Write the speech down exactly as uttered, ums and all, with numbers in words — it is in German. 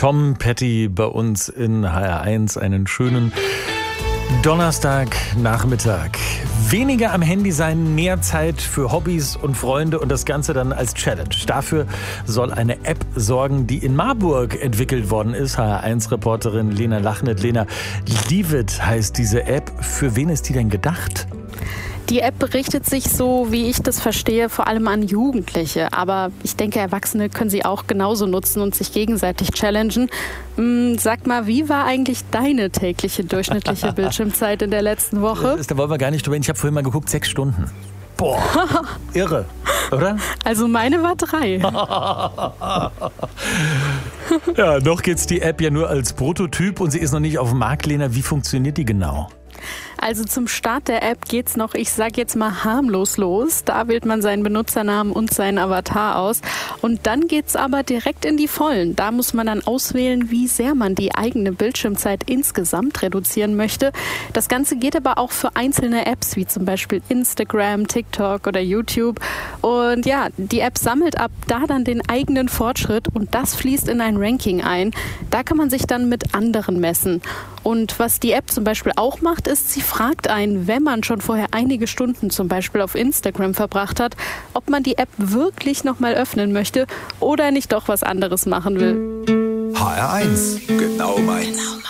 Tom Petty bei uns in H R eins. Einen schönen Donnerstagnachmittag. Weniger am Handy sein, mehr Zeit für Hobbys und Freunde und das Ganze dann als Challenge. Dafür soll eine App sorgen, die in Marburg entwickelt worden ist. H R eins Reporterin Lena Lachnet. Lena, Leave It heißt diese App. Für wen ist die denn gedacht? Die App richtet sich, so wie ich das verstehe, vor allem an Jugendliche. Aber ich denke, Erwachsene können sie auch genauso nutzen und sich gegenseitig challengen. Hm, sag mal, wie war eigentlich deine tägliche durchschnittliche Bildschirmzeit in der letzten Woche? Da wollen wir gar nicht drüber reden. Ich habe vorhin mal geguckt, sechs Stunden. Boah, irre, oder? Also meine war drei. Ja, noch geht's die App ja nur als Prototyp und sie ist noch nicht auf dem Markt, Lena. Wie funktioniert die genau? Also zum Start der App geht's noch, ich sag jetzt mal harmlos los. Da wählt man seinen Benutzernamen und seinen Avatar aus. Und dann geht's aber direkt in die Vollen. Da muss man dann auswählen, wie sehr man die eigene Bildschirmzeit insgesamt reduzieren möchte. Das Ganze geht aber auch für einzelne Apps, wie zum Beispiel Instagram, TikTok oder YouTube. Und ja, die App sammelt ab da dann den eigenen Fortschritt und das fließt in ein Ranking ein. Da kann man sich dann mit anderen messen. Und was die App zum Beispiel auch macht, ist, sie fragt einen, wenn man schon vorher einige Stunden zum Beispiel auf Instagram verbracht hat, ob man die App wirklich nochmal öffnen möchte oder nicht doch was anderes machen will. H R eins, genau meins.